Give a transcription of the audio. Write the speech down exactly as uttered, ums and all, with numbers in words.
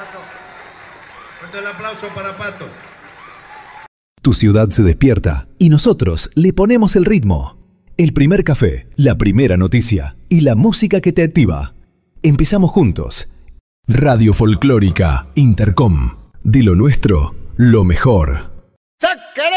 Fuerte el aplauso para Pato. Tu ciudad se despierta y nosotros le ponemos el ritmo. El primer café, la primera noticia y la música que te activa. Empezamos juntos. Radio Folclórica Intercom. De lo nuestro, lo mejor. ¡Sácale!